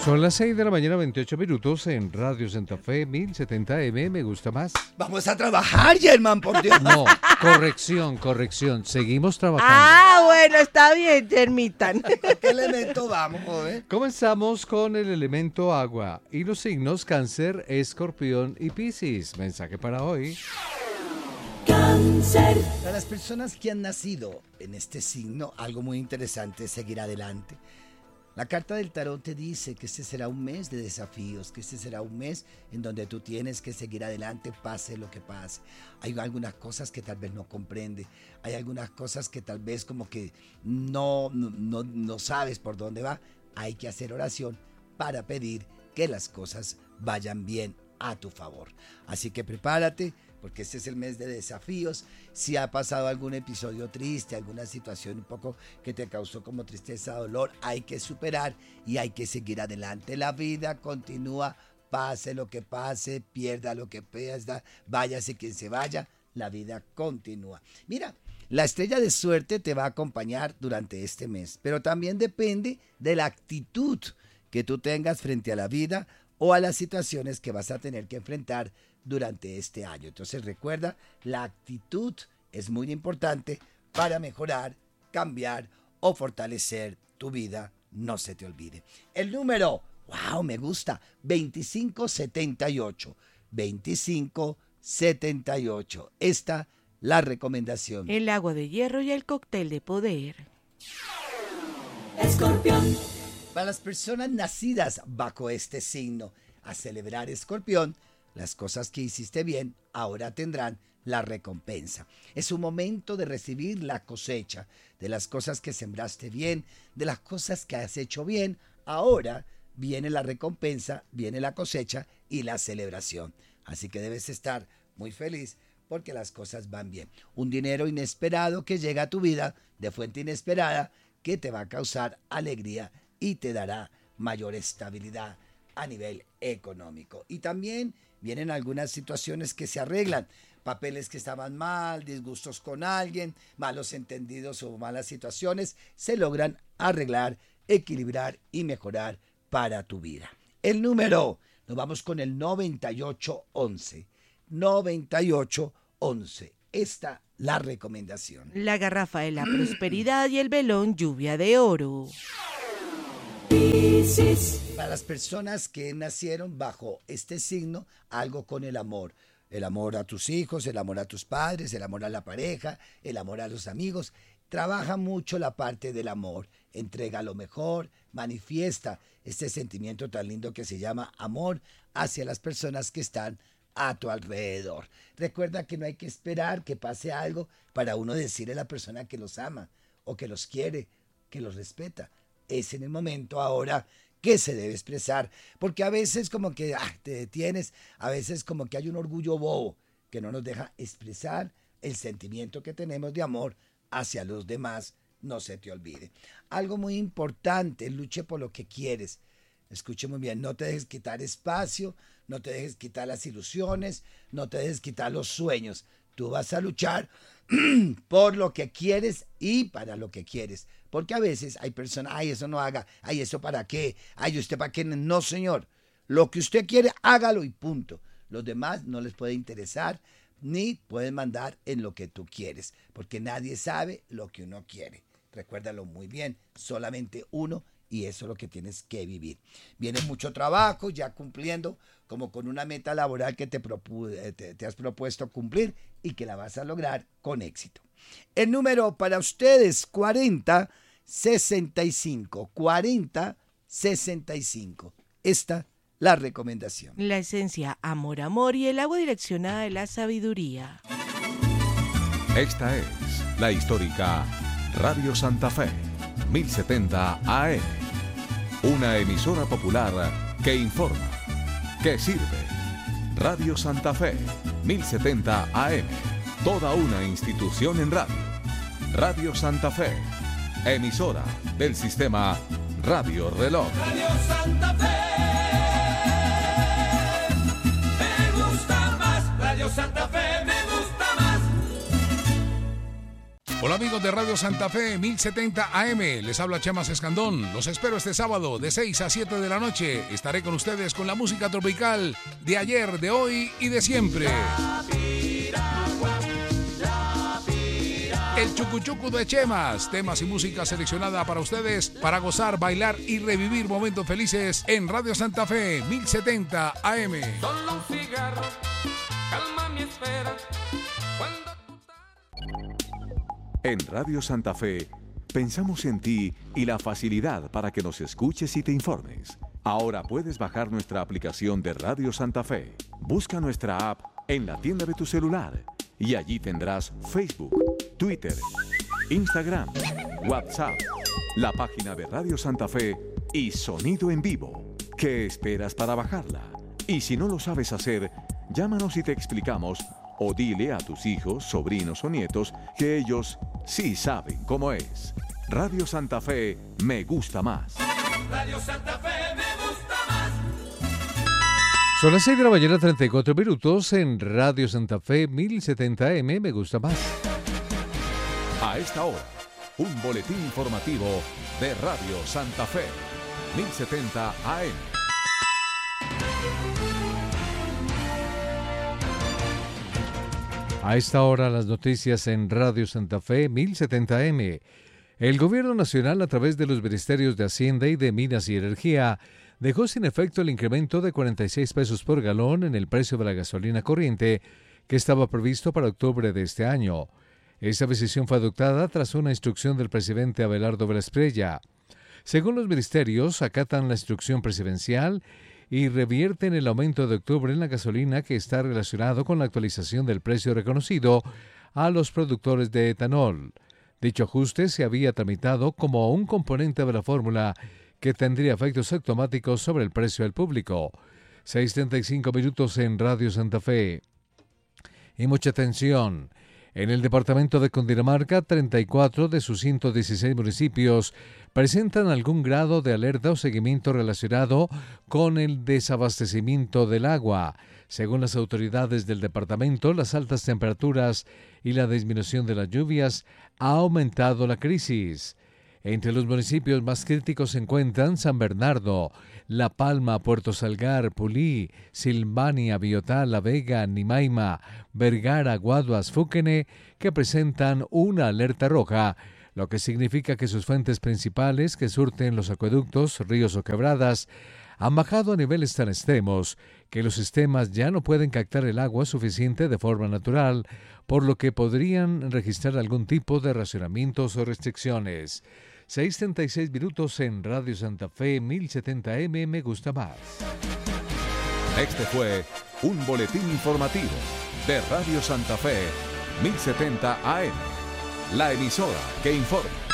Son las 6 de la mañana, 28 minutos en Radio Santa Fe, 1070M, me gusta más. Vamos a trabajar, Germán, por Dios. No, corrección, seguimos trabajando. Ah, bueno, está bien, Germitan. ¿Qué elemento vamos, joven? Comenzamos con el elemento agua y los signos Cáncer, Escorpión y Piscis. Mensaje para hoy. Cáncer. Para las personas que han nacido en este signo, algo muy interesante es seguir adelante. La carta del tarot te dice que este será un mes de desafíos, que este será un mes en donde tú tienes que seguir adelante, pase lo que pase. Hay algunas cosas que tal vez no comprende, hay algunas cosas que tal vez como que no sabes por dónde va. Hay que hacer oración para pedir que las cosas vayan bien a tu favor. Así que prepárate, porque este es el mes de desafíos. Si ha pasado algún episodio triste, alguna situación un poco que te causó como tristeza, dolor, hay que superar y hay que seguir adelante. La vida continúa, pase lo que pase, pierda lo que pierda, váyase quien se vaya, la vida continúa. Mira, la estrella de suerte te va a acompañar durante este mes, pero también depende de la actitud que tú tengas frente a la vida o a las situaciones que vas a tener que enfrentar durante este año. Entonces recuerda, la actitud es muy importante para mejorar, cambiar o fortalecer tu vida. No se te olvide. El número, wow, me gusta, 2578. 2578. Esta la recomendación. El agua de hierro y el cóctel de poder. Escorpión. Para las personas nacidas bajo este signo, a celebrar, Escorpión, las cosas que hiciste bien ahora tendrán la recompensa. Es un momento de recibir la cosecha de las cosas que sembraste bien, de las cosas que has hecho bien. Ahora viene la recompensa, viene la cosecha y la celebración. Así que debes estar muy feliz porque las cosas van bien. Un dinero inesperado que llega a tu vida de fuente inesperada que te va a causar alegría y te dará mayor estabilidad a nivel económico. Y también vienen algunas situaciones que se arreglan, papeles que estaban mal, disgustos con alguien, malos entendidos o malas situaciones, se logran arreglar, equilibrar y mejorar para tu vida. El número, nos vamos con el 9811. 9811. Esta la recomendación. La garrafa de la prosperidad y el velón lluvia de oro. Piscis. Para las personas que nacieron bajo este signo, algo con el amor. El amor a tus hijos, el amor a tus padres, el amor a la pareja, el amor a los amigos. Trabaja mucho la parte del amor. Entrega lo mejor, manifiesta este sentimiento tan lindo que se llama amor hacia las personas que están a tu alrededor. Recuerda que no hay que esperar que pase algo para uno decirle a la persona que los ama o que los quiere, que los respeta. Es en el momento ahora que se debe expresar, porque a veces como que te detienes, a veces como que hay un orgullo bobo que no nos deja expresar el sentimiento que tenemos de amor hacia los demás. No se te olvide. Algo muy importante, luche por lo que quieres. Escuche muy bien, no te dejes quitar espacio, no te dejes quitar las ilusiones, no te dejes quitar los sueños. Tú vas a luchar por lo que quieres y para lo que quieres. Porque a veces hay personas, ay, eso no haga, ay, eso para qué, ay, usted para qué. No, señor. Lo que usted quiere, hágalo y punto. Los demás no les puede interesar ni pueden mandar en lo que tú quieres. Porque nadie sabe lo que uno quiere. Recuérdalo muy bien, solamente uno. Y eso es lo que tienes que vivir. Viene mucho trabajo, ya cumpliendo como con una meta laboral que te has propuesto cumplir y que la vas a lograr con éxito. El número para ustedes, 4065. 4065. Esta la recomendación. La esencia amor, amor y el agua direccionada de la sabiduría. Esta es la histórica Radio Santa Fe, 1070 AM. Una emisora popular que informa, que sirve. Radio Santa Fe, 1070 AM. Toda una institución en radio. Radio Santa Fe, emisora del sistema Radio Reloj. Radio Santa Fe. Me gusta más. Radio Santa Fe me gusta más. Hola amigos de Radio Santa Fe 1070 AM, les habla Chema Escandón. Los espero este sábado de 6 a 7 de la noche. Estaré con ustedes con la música tropical de ayer, de hoy y de siempre. El Chucuchucu de Chemas, temas y música seleccionada para ustedes para gozar, bailar y revivir momentos felices en Radio Santa Fe 1070 AM. Solo un cigarro calma mi espera. En Radio Santa Fe, pensamos en ti y la facilidad para que nos escuches y te informes. Ahora puedes bajar nuestra aplicación de Radio Santa Fe. Busca nuestra app en la tienda de tu celular y allí tendrás Facebook, Twitter, Instagram, WhatsApp, la página de Radio Santa Fe y sonido en vivo. ¿Qué esperas para bajarla? Y si no lo sabes hacer, llámanos y te explicamos, o dile a tus hijos, sobrinos o nietos que ellos sí saben cómo es. Radio Santa Fe me gusta más. Radio Santa Fe me gusta más. Son las 6 de la mañana, 34 minutos en Radio Santa Fe 1070 AM, me gusta más. A esta hora, un boletín informativo de Radio Santa Fe 1070 AM. A esta hora las noticias en Radio Santa Fe 1070M. El Gobierno Nacional, a través de los Ministerios de Hacienda y de Minas y Energía, dejó sin efecto el incremento de 46 pesos por galón en el precio de la gasolina corriente que estaba previsto para octubre de este año. Esta decisión fue adoptada tras una instrucción del presidente Abelardo Velásquez. Según los ministerios, acatan la instrucción presidencial y revierten el aumento de octubre en la gasolina que está relacionado con la actualización del precio reconocido a los productores de etanol. Dicho ajuste se había tramitado como un componente de la fórmula que tendría efectos automáticos sobre el precio al público. 6:35 minutos en Radio Santa Fe. Y mucha atención. En el departamento de Cundinamarca, 34 de sus 116 municipios presentan algún grado de alerta o seguimiento relacionado con el desabastecimiento del agua. Según las autoridades del departamento, las altas temperaturas y la disminución de las lluvias ha aumentado la crisis. Entre los municipios más críticos se encuentran San Bernardo, La Palma, Puerto Salgar, Pulí, Silvania, Biotá, La Vega, Nimaima, Vergara, Guaduas, Fúquene, que presentan una alerta roja, lo que significa que sus fuentes principales que surten los acueductos, ríos o quebradas han bajado a niveles tan extremos que los sistemas ya no pueden captar el agua suficiente de forma natural, por lo que podrían registrar algún tipo de racionamientos o restricciones. 6:36 minutos en Radio Santa Fe 1070M, me gusta más. Este fue un boletín informativo de Radio Santa Fe 1070 AM, la emisora que informa.